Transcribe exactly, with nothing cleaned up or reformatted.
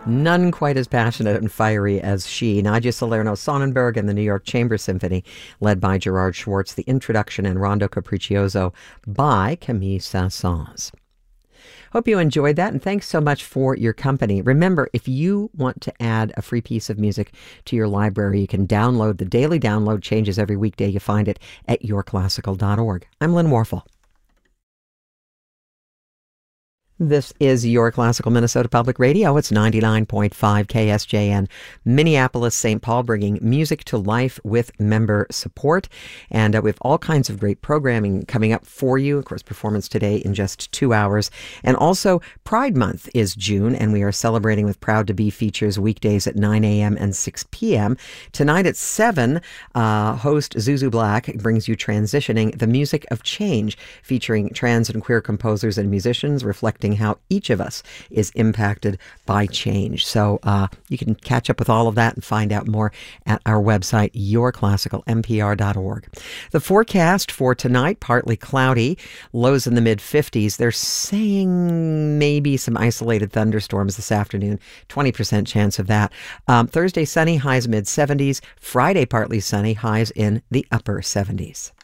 None quite as passionate and fiery as she. Nadia Salerno Sonnenberg and the New York Chamber Symphony, led by Gerard Schwartz. The introduction and Rondo Capriccioso by Camille Saint-Saëns. Hope you enjoyed that, and thanks so much for your company. Remember, if you want to add a free piece of music to your library, you can download the daily download. Changes every weekday. You find it at your classical dot org. I'm Lynn Warfel. This is Your Classical Minnesota Public Radio. It's ninety-nine point five K S J N, Minneapolis, Saint Paul, bringing music to life with member support. And uh, we have all kinds of great programming coming up for you. Of course, performance today in just two hours. And also, Pride Month is June, and we are celebrating with Proud to Be features weekdays at nine a.m. and six p.m. Tonight at seven, uh, host Zuzu Black brings you Transitioning, the Music of Change, featuring trans and queer composers and musicians reflecting how each of us is impacted by change. So uh, you can catch up with all of that and find out more at our website, your classical m p r dot org. The forecast for tonight, partly cloudy, lows in the mid fifties. They're saying maybe some isolated thunderstorms this afternoon, twenty percent chance of that. Um, Thursday, sunny, highs mid seventies. Friday, partly sunny, highs in the upper seventies.